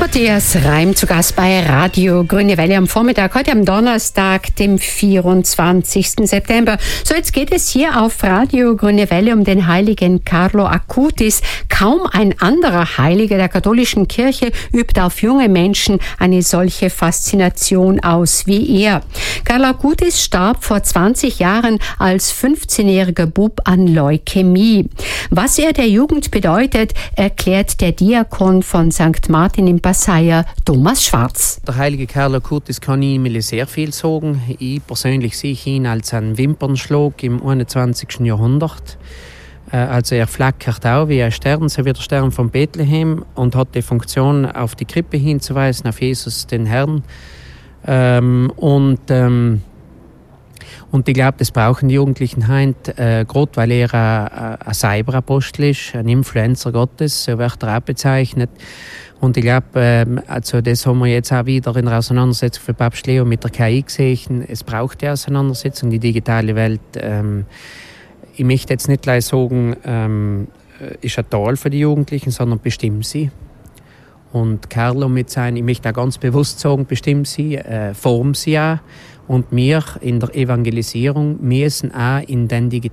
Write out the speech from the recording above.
Matthias Reim zu Gast bei Radio Grüne Welle am Vormittag, heute am Donnerstag, dem 24. September. So, jetzt geht es hier auf Radio Grüne Welle um den heiligen Carlo Acutis. Kaum ein anderer Heiliger der katholischen Kirche übt auf junge Menschen eine solche Faszination aus wie er. Carlo Acutis starb vor 20 Jahren als 15-jähriger Bub an Leukämie. Was er der Jugend bedeutet, erklärt der Diakon von St. Martin in Passaia, Thomas Schwarz. Der heilige Carlo Acutis kann ich mir sehr viel sagen. Ich persönlich sehe ihn als einen Wimpernschlag im 21. Jahrhundert. Also er flackert auch wie ein Stern, so wie der Stern von Bethlehem, und hat die Funktion, auf die Krippe hinzuweisen, auf Jesus, den Herrn. Und ich glaube, das brauchen die Jugendlichen heute, gerade weil er ein Cyberapostel ist, ein Influencer Gottes, so wird er auch bezeichnet. Und ich glaube, also das haben wir jetzt auch wieder in der Auseinandersetzung für Papst Leo mit der KI gesehen. Es braucht die Auseinandersetzung, die digitale Welt. Ich möchte jetzt nicht gleich sagen, ist ein Tal für die Jugendlichen, sondern bestimmt sie. Und Carlo mit sein, ich möchte auch ganz bewusst sagen, bestimmt sie, formt sie auch. Und wir in der Evangelisierung müssen auch in den digitalen